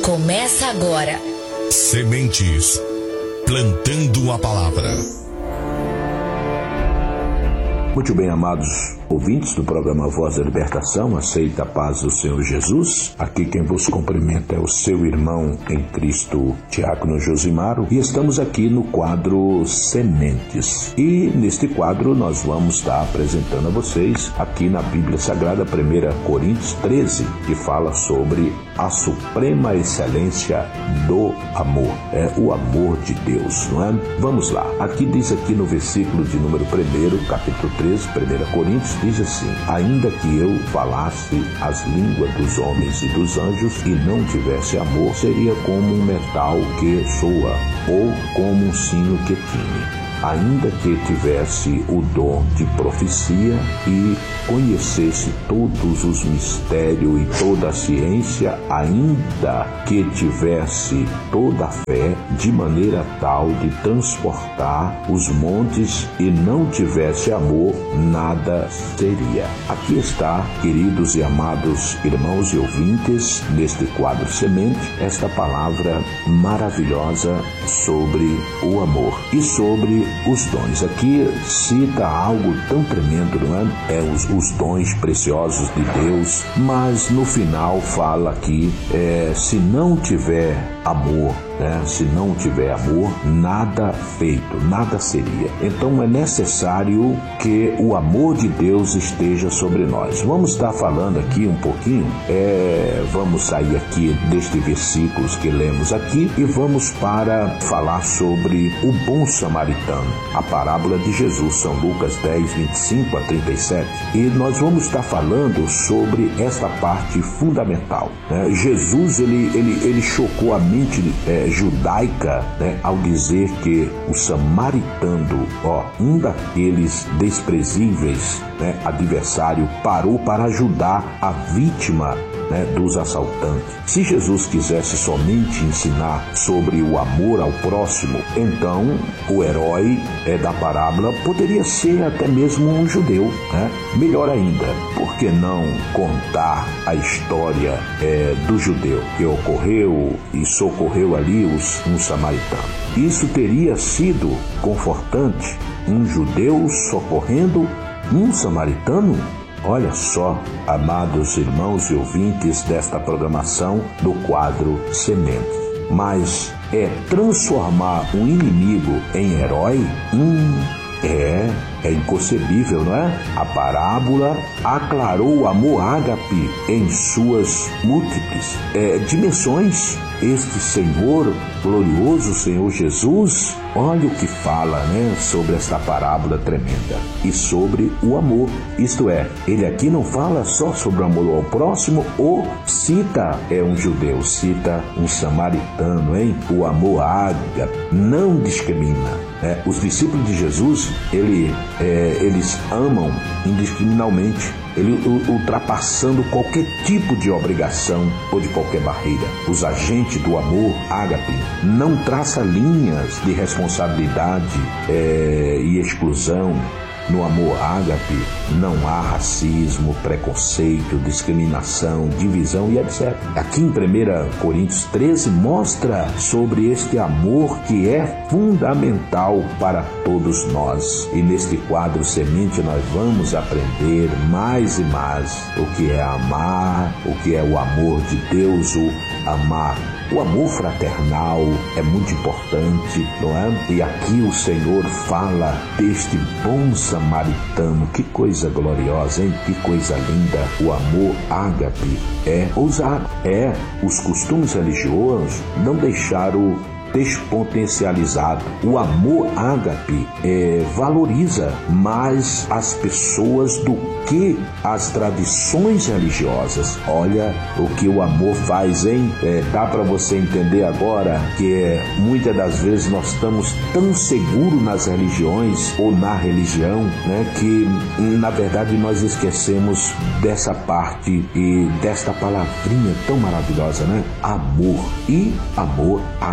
Começa agora. Sementes, plantando a palavra. Muito bem, amados ouvintes do programa Voz da Libertação, aceita a paz do Senhor Jesus. Aqui quem vos cumprimenta é o seu irmão em Cristo, Diácono Josimaro, e estamos aqui no quadro Sementes. E neste quadro nós vamos estar apresentando a vocês, aqui na Bíblia Sagrada, 1 Coríntios 13, que fala sobre a suprema excelência do amor. É o amor de Deus, não é? Vamos lá. Aqui diz aqui no versículo de número 1, capítulo 13, 1 Coríntios, diz assim: ainda que eu falasse as línguas dos homens e dos anjos e não tivesse amor, seria como um metal que soa ou como um sino que tine. Ainda que tivesse o dom de profecia e conhecesse todos os mistérios e toda a ciência, ainda que tivesse toda a fé, de maneira tal de transportar os montes e não tivesse amor, nada seria. Aqui está, queridos e amados irmãos e ouvintes, neste quadro Semente, esta palavra maravilhosa sobre o amor e sobre os dons. Aqui cita algo tão tremendo, não é? Os dons preciosos de Deus, mas no final fala aqui, se não tiver amor, se não tiver amor, nada feito, nada seria. Então é necessário que o amor de Deus esteja sobre nós. Vamos estar falando aqui um pouquinho, vamos sair aqui deste versículos que lemos aqui e vamos para falar sobre o bom samaritano, a parábola de Jesus, São Lucas 10, 25 a 37. E nós vamos estar falando sobre esta parte fundamental. Jesus, ele chocou a mente judaica, ao dizer que o samaritano, um daqueles desprezíveis adversário, parou para ajudar a vítima dos assaltantes. Se Jesus quisesse somente ensinar sobre o amor ao próximo, então o herói da parábola poderia ser até mesmo um judeu. Melhor ainda, por que não contar a história do judeu que ocorreu e socorreu ali um samaritano? Isso teria sido confortante, um judeu socorrendo um samaritano? Olha só, amados irmãos e ouvintes desta programação do quadro Sementes. Mas transformar um inimigo em herói? É inconcebível, não é? A parábola aclarou o amor ágape em suas múltiplas dimensões. Este Senhor, glorioso Senhor Jesus, olha o que fala, sobre esta parábola tremenda e sobre o amor. Isto é, ele aqui não fala só sobre o amor ao próximo, ou cita um judeu, cita um samaritano, O amor ágape não discrimina. Os discípulos de Jesus, eles amam indiscriminadamente, ultrapassando qualquer tipo de obrigação ou de qualquer barreira. Os agentes do amor ágape não traça linhas de responsabilidade e exclusão. No amor ágape não há racismo, preconceito, discriminação, divisão e etc. Aqui em 1 Coríntios 13 mostra sobre este amor que é fundamental para todos nós. E neste quadro Semente nós vamos aprender mais e mais o que é amar, o que é o amor de Deus, o amar. O amor fraternal é muito importante, não é? E aqui o Senhor fala deste bom samaritano. Que coisa gloriosa, hein? Que coisa linda. O amor ágape é ousado. Os costumes religiosos não deixaram despotencializado. O amor ágape valoriza mais as pessoas do que as tradições religiosas. Olha o que o amor faz, hein? Dá para você entender agora que muitas das vezes nós estamos tão seguros nas religiões ou na religião, que na verdade nós esquecemos dessa parte e desta palavrinha tão maravilhosa, Amor e amor ágape.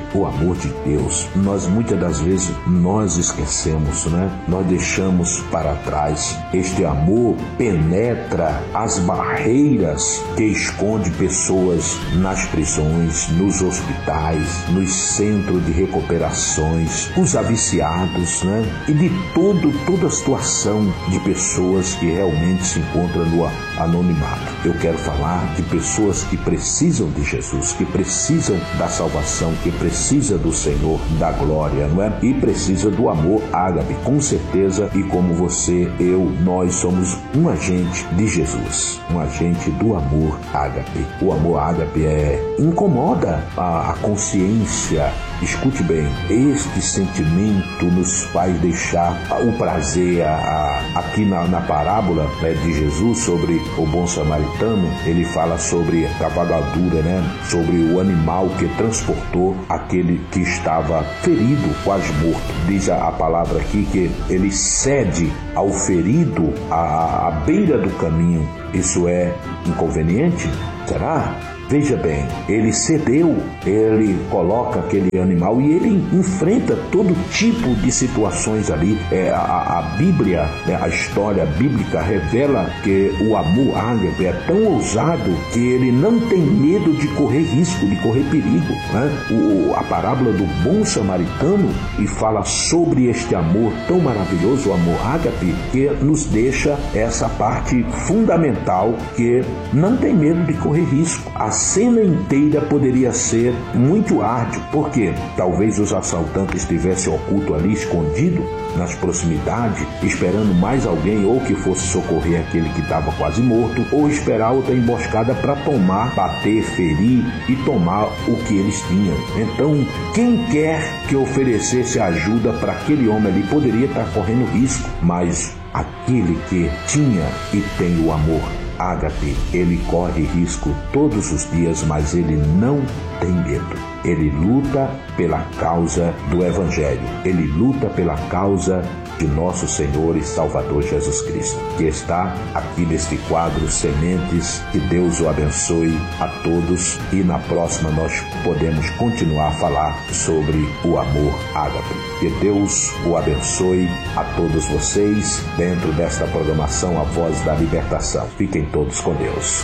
o amor de Deus. Nós muitas das vezes nós esquecemos, né? Nós deixamos para trás. Este amor penetra as barreiras que esconde pessoas nas prisões, nos hospitais, nos centros de recuperações, os aviciados, né? E de toda a situação de pessoas que realmente se encontram no anonimato. Eu quero falar de pessoas que precisam de Jesus, que precisam da salvação, que precisa do Senhor da glória, não é? E precisa do amor ágape, com certeza. E como você, eu, nós somos um agente de Jesus, um agente do amor ágape. O amor ágape incomoda a consciência. Escute bem, este sentimento nos faz deixar o prazer. Aqui na parábola de Jesus sobre o bom samaritano, ele fala sobre a cavalgadura, né? Sobre o animal que transportou aquele que estava ferido, quase morto. Diz a palavra aqui que ele cede ao ferido à beira do caminho. Isso é inconveniente? Será? Veja bem, ele cedeu, ele coloca aquele animal e ele enfrenta todo tipo de situações ali. A Bíblia, a história bíblica revela que o amor ágape é tão ousado que ele não tem medo de correr risco, de correr perigo, né? A parábola do bom samaritano e fala sobre este amor tão maravilhoso, o amor ágape, que nos deixa essa parte fundamental, que não tem medo de correr risco. A cena inteira poderia ser muito árdua, porque talvez os assaltantes estivessem oculto ali, escondido nas proximidades, esperando mais alguém, ou que fosse socorrer aquele que estava quase morto, ou esperar outra emboscada para tomar, bater, ferir e tomar o que eles tinham. Então, quem quer que oferecesse ajuda para aquele homem ali poderia estar correndo risco, mas aquele que tinha e tem o amor ágape, ele corre risco todos os dias, mas ele não tem medo. Ele luta pela causa do Evangelho. Ele luta pela causa de nosso Senhor e Salvador Jesus Cristo, que está aqui neste quadro Sementes. Que Deus o abençoe a todos, e na próxima nós podemos continuar a falar sobre o amor ágape. Que Deus o abençoe a todos vocês dentro desta programação A Voz da Libertação. Fiquem todos com Deus.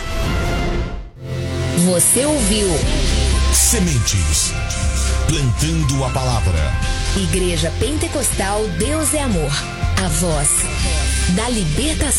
Você ouviu Sementes, plantando a palavra. Igreja Pentecostal Deus é Amor, a voz da libertação.